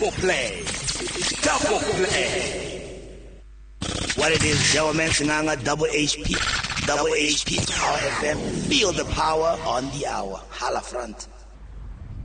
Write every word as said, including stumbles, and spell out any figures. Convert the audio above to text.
Double play. Double play. What it is, Joe Mansinanga, double H P. Double H P Power F M. Feel the power on the hour. Holla front.